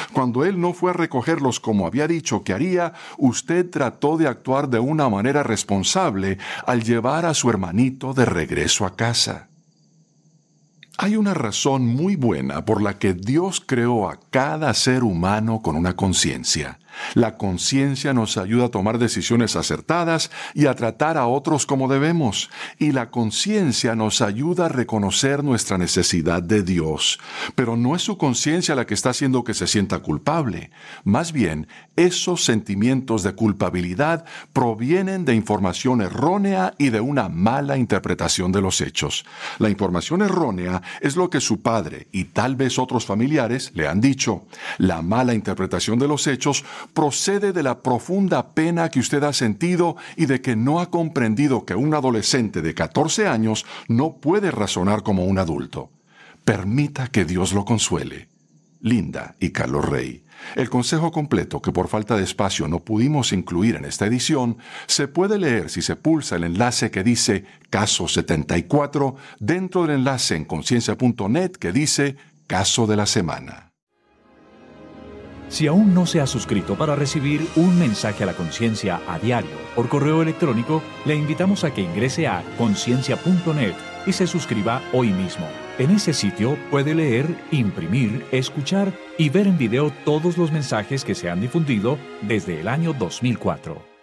Cuando él no fue a recogerlos como había dicho que haría, usted trató de actuar de una manera responsable al llevar a su hermanito de regreso a casa. Hay una razón muy buena por la que Dios creó a cada ser humano con una conciencia. La conciencia nos ayuda a tomar decisiones acertadas y a tratar a otros como debemos. Y la conciencia nos ayuda a reconocer nuestra necesidad de Dios. Pero no es su conciencia la que está haciendo que se sienta culpable. Más bien, esos sentimientos de culpabilidad provienen de información errónea y de una mala interpretación de los hechos. La información errónea es lo que su padre y tal vez otros familiares le han dicho. La mala interpretación de los hechos procede de la profunda pena que usted ha sentido y de que no ha comprendido que un adolescente de 14 años no puede razonar como un adulto. Permita que Dios lo consuele. Linda y Carlos Rey. El consejo completo, que por falta de espacio no pudimos incluir en esta edición, se puede leer si se pulsa el enlace que dice Caso 74 dentro del enlace en conciencia.net que dice Caso de la Semana. Si aún no se ha suscrito para recibir un mensaje a la conciencia a diario por correo electrónico, le invitamos a que ingrese a conciencia.net y se suscriba hoy mismo. En ese sitio puede leer, imprimir, escuchar y ver en video todos los mensajes que se han difundido desde el año 2004.